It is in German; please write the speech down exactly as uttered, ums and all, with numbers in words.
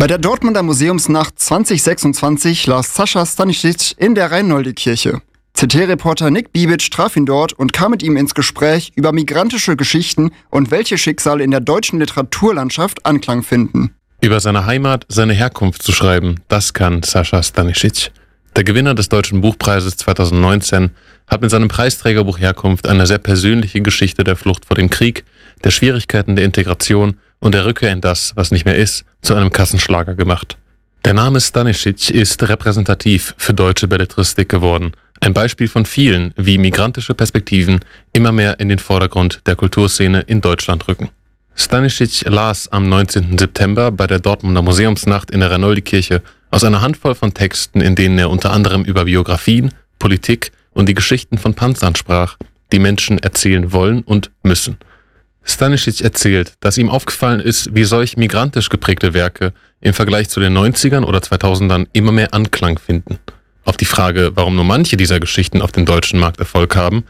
Bei der Dortmunder Museumsnacht zwanzig sechsundzwanzig las Sascha Stanisic in der Reinoldi-Kirche. C T-Reporter Nick Bibic traf ihn dort und kam mit ihm ins Gespräch über migrantische Geschichten und welche Schicksale in der deutschen Literaturlandschaft Anklang finden. Über seine Heimat, seine Herkunft zu schreiben, das kann Sascha Stanisic. Der Gewinner des Deutschen Buchpreises zweitausendneunzehn hat mit seinem Preisträgerbuch Herkunft eine sehr persönliche Geschichte der Flucht vor dem Krieg, der Schwierigkeiten der Integration und der Rückkehr in das, was nicht mehr ist, zu einem Kassenschlager gemacht. Der Name Stanisic ist repräsentativ für deutsche Belletristik geworden. Ein Beispiel von vielen, wie migrantische Perspektiven immer mehr in den Vordergrund der Kulturszene in Deutschland rücken. Stanisic las am neunzehnten September bei der Dortmunder Museumsnacht in der Reinoldi-Kirche aus einer Handvoll von Texten, in denen er unter anderem über Biografien, Politik und die Geschichten von Panzern sprach, die Menschen erzählen wollen und müssen. Stanisic erzählt, dass ihm aufgefallen ist, wie solch migrantisch geprägte Werke im Vergleich zu den neunzigern oder zweitausendern immer mehr Anklang finden. Auf die Frage, warum nur manche dieser Geschichten auf dem deutschen Markt Erfolg haben,